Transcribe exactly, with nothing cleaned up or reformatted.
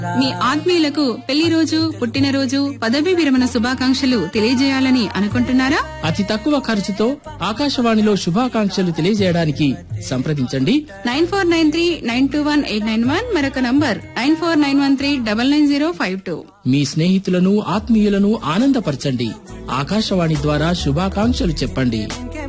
మీ ఆత్మీయులకు పెళ్లి రోజు, పుట్టినరోజు, పదవీ విరమణ శుభాకాంక్షలు తెలియజేయాలని అనుకుంటున్నారా? అతి తక్కువ ఖర్చుతో ఆకాశవాణిలో శుభాకాంక్షలు తెలియజేయడానికి సంప్రదించండి nine four nine three nine two one eight nine one, మరొక number nine four nine one three double nine zero five two. మీ స్నేహితులను, ఆత్మీయులను ఆనందపరచండి. ఆకాశవాణి ద్వారా శుభాకాంక్షలు చెప్పండి.